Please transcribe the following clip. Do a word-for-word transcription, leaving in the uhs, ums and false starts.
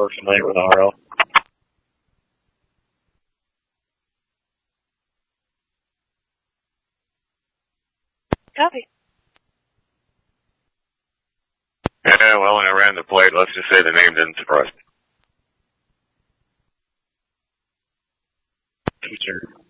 more familiar with R L. Copy. Yeah, well, when I ran the plate, let's just say the name didn't surprise me. Teacher.